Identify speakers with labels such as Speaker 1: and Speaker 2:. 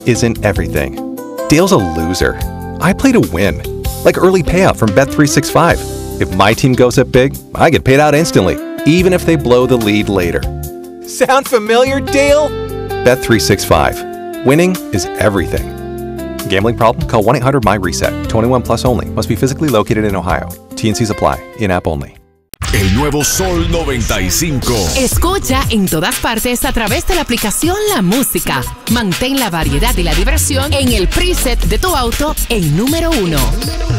Speaker 1: isn't everything. Dale's a loser. I play to win. Like early payout from Bet365. If my team goes up big, I get paid out instantly, even if they blow the lead later.
Speaker 2: Sound familiar, Dale?
Speaker 1: Bet365. Winning is everything. Gambling problem? Call 1-800-MY-RESET. 21 plus only. Must be physically located in Ohio. T&Cs apply. In-app only.
Speaker 3: El nuevo Sol 95.
Speaker 4: Escucha en todas partes a través de la aplicación La Música. Mantén la variedad y la diversión en el preset de tu auto en número 1.